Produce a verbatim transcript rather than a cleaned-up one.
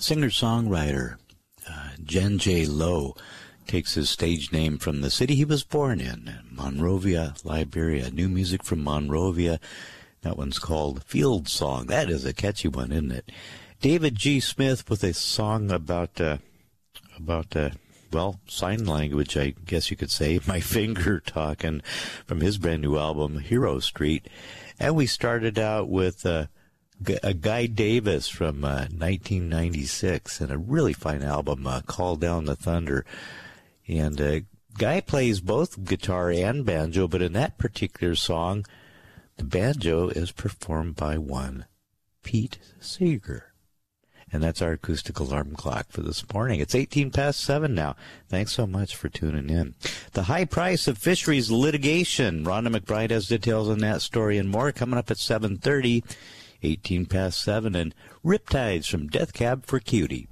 Singer-songwriter uh, Jen J. Lowe takes his stage name from the city he was born in, Monrovia, Liberia. New music from Monrovia. That one's called Field Song. That is a catchy one, isn't it? David G. Smith with a song about, uh, about uh, well, sign language, I guess you could say. My Finger Talking, from his brand new album, Hero Street. And we started out with uh, a Guy Davis from uh, nineteen ninety-six, and a really fine album, uh, Call Down the Thunder. And uh, Guy plays both guitar and banjo, but in that particular song, the banjo is performed by one Pete Seeger. And that's our acoustic alarm clock for this morning. It's eighteen past seven now. Thanks so much for tuning in. The high price of fisheries litigation. Rhonda McBride has details on that story and more coming up at seven thirty, eighteen past seven, and Riptides from Death Cab for Cutie.